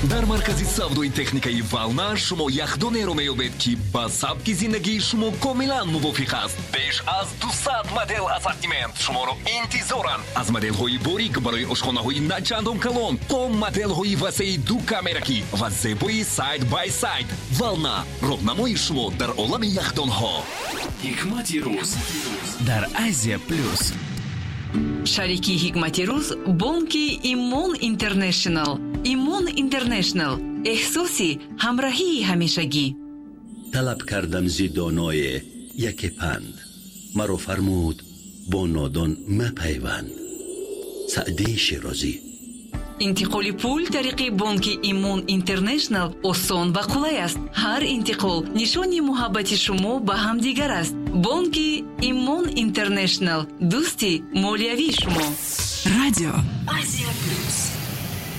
дар маркази савдои техникаи вална шумо яхдонеро меёбед ки ба сабки зиндагии шумо комилан мувофиқ аст. беш аз 200 модел ассортимент шуморо интизоранд. аз моделҳои борик барои ошхонаҳои начандон калон то моделҳои васеи ду камераки ва зебои сайд бай сайд. вална роҳнамои шумо дар олами яхдонҳо. ҳикмати рӯз дар Азия плюс. шарики ҳикмати рӯз бонки Имон Интернешнл. Имон Интернешнл эҳсоси ҳамроҳии ҳамешагӣ. талаб кардам зи доное яке панд, маро фармуд бо нодон мапайванд. саъдии широзӣ. интиқоли пул тариқи бонки Имон Интернешнл осон ва қулай аст. ҳар интиқол нишони муҳаббати шумо ба ҳамдигар аст. бонки Имон Интернешнл дӯсти молиявии шумо. радио Азия